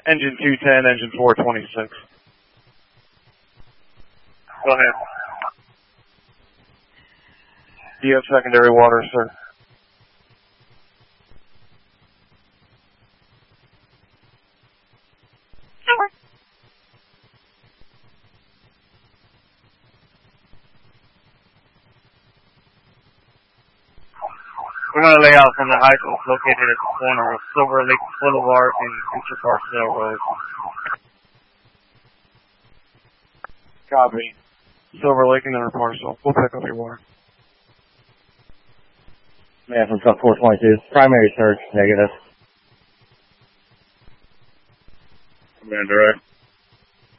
Engine 210, engine 426. Go ahead. Do you have secondary water, sir? We're going to lay out from the height that's located at the corner of Silver Lake Boulevard and Future Parcel Road. Copy. Silver Lake and Inner Parcel. We'll pick up your water. Man from truck 422. Primary search, negative. Commander, right?